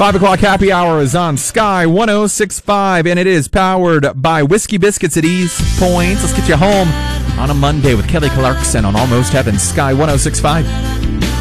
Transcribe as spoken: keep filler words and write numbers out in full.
Five o'clock happy hour is on Sky one oh six point five, and it is powered by Whiskey Biscuits at East Point. Let's get you home on a Monday with Kelly Clarkson on Almost Heaven, Sky one oh six point five.